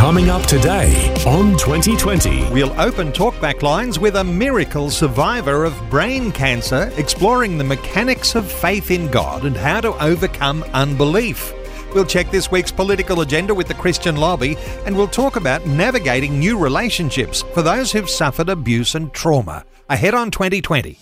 Coming up today on 2020. We'll open talkback lines with a miracle survivor of brain cancer, exploring the mechanics of faith in God and how to overcome unbelief. We'll check this week's political agenda with the Christian Lobby, and we'll talk about navigating new relationships for those who've suffered abuse and trauma. Ahead on 2020.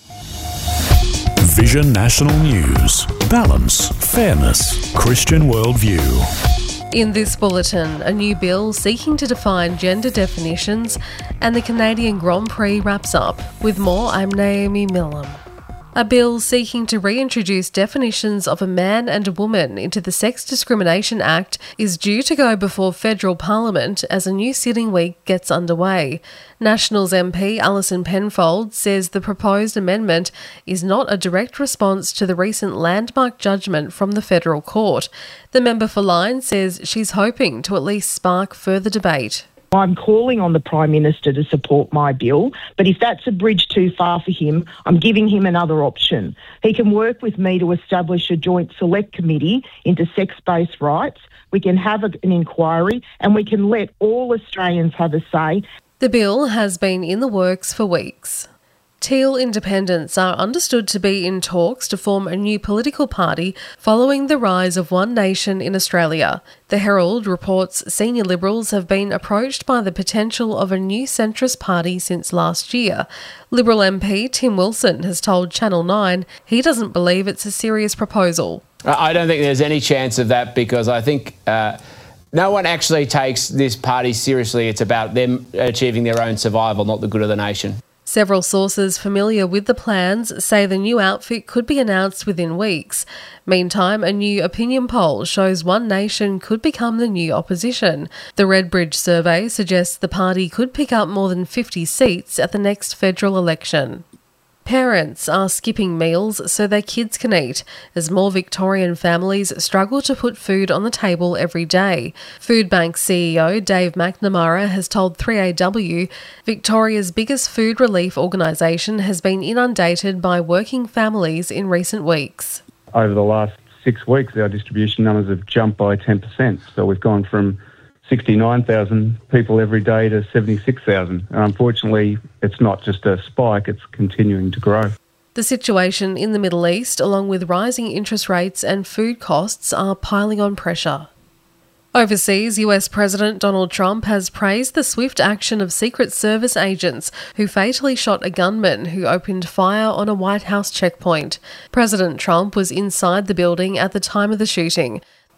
Vision National News. Balance, fairness, Christian worldview. In this bulletin, a new bill seeking to define gender definitions, and the Canadian Grand Prix wraps up. With more, I'm Naomi Millam. A bill seeking to reintroduce definitions of a man and a woman into the Sex Discrimination Act is due to go before federal parliament as a new sitting week gets underway. Nationals MP Alison Penfold says the proposed amendment is not a direct response to the recent landmark judgment from the federal court. The member for Lyne says she's hoping to at least spark further debate. I'm calling on the Prime Minister to support my bill, but if that's a bridge too far for him, I'm giving him another option. He can work with me to establish a joint select committee into sex-based rights. We can have an inquiry and we can let all Australians have a say. The bill has been in the works for weeks. Teal Independents are understood to be in talks to form a new political party following the rise of One Nation in Australia. The Herald reports senior Liberals have been approached by the potential of a new centrist party since last year. Liberal MP Tim Wilson has told Channel 9 he doesn't believe it's a serious proposal. I don't think there's any chance of that because I think no one actually takes this party seriously. It's about them achieving their own survival, not the good of the nation. Several sources familiar with the plans say the new outfit could be announced within weeks. Meantime, a new opinion poll shows One Nation could become the new opposition. The Redbridge survey suggests the party could pick up more than 50 seats at the next federal election. Parents are skipping meals so their kids can eat, as more Victorian families struggle to put food on the table every day. Foodbank CEO Dave McNamara has told 3AW Victoria's biggest food relief organisation has been inundated by working families in recent weeks. Over the last 6 weeks, our distribution numbers have jumped by 10%. So we've gone from 69,000 people every day to 76,000. And unfortunately, it's not just a spike, it's continuing to grow. The situation in the Middle East, along with rising interest rates and food costs, are piling on pressure. Overseas, US President Donald Trump has praised the swift action of Secret Service agents who fatally shot a gunman who opened fire on a White House checkpoint. President Trump was inside the building at the time of the shooting.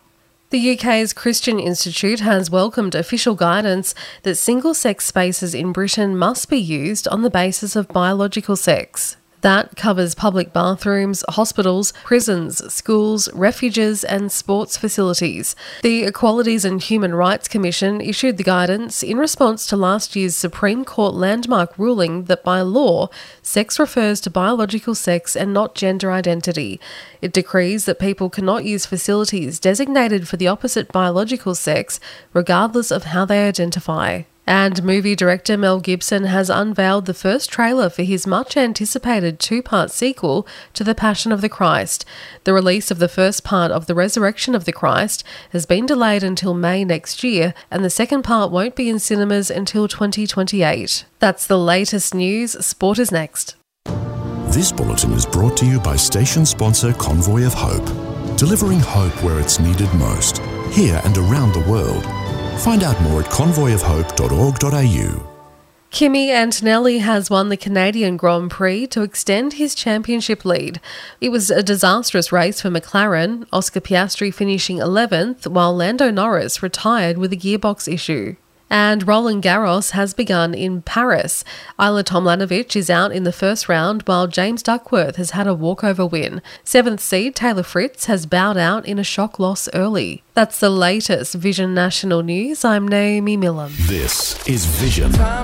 The UK's Christian Institute has welcomed official guidance that single-sex spaces in Britain must be used on the basis of biological sex. That covers public bathrooms, hospitals, prisons, schools, refuges and sports facilities. The Equalities and Human Rights Commission issued the guidance in response to last year's Supreme Court landmark ruling that by law, sex refers to biological sex and not gender identity. It decrees that people cannot use facilities designated for the opposite biological sex, regardless of how they identify. And movie director Mel Gibson has unveiled the first trailer for his much-anticipated 2-part sequel to The Passion of the Christ. The release of the first part of The Resurrection of the Christ has been delayed until May next year, and the second part won't be in cinemas until 2028. That's the latest news. Sport is next. This bulletin is brought to you by station sponsor Convoy of Hope, delivering hope where it's needed most, here and around the world. Find out more at convoyofhope.org.au. Kimi Antonelli has won the Canadian Grand Prix to extend his championship lead. It was a disastrous race for McLaren, Oscar Piastri finishing 11th, while Lando Norris retired with a gearbox issue. And Roland Garros has begun in Paris. Ajla Tomljanovic is out in the first round, while James Duckworth has had a walkover win. 7th seed Taylor Fritz has bowed out in a shock loss early. That's the latest Vision National News. I'm Naomi Millam. This is Vision.